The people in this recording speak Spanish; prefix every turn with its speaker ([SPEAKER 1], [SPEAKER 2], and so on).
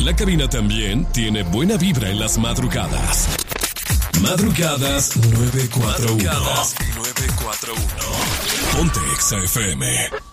[SPEAKER 1] la cabina también tiene buena vibra en las madrugadas. Madrugadas 941. Ponte Exa FM.